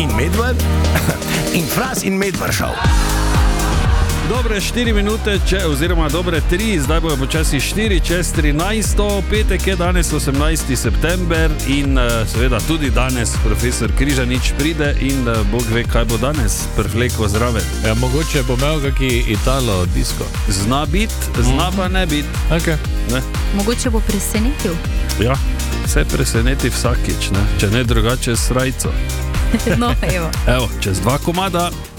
in Medved in Fras in Medvršav. Dobre 4 minute, oziroma dobre 3, zdaj bojo počasi 4 čez 13. Petek je danes 18. september in seveda tudi danes profesor Križanič pride in Bog ve, kaj bo danes privleko zraven. Ja, mogoče bo imel kaki Italo disko. Zna biti, zna pa ne biti. Okay. Ne? Mogoče bo presenetil. Ja, vse preseneti vsakič, ne? Če ne drugače s srajco. No, evo. Evo, čez 2 komada.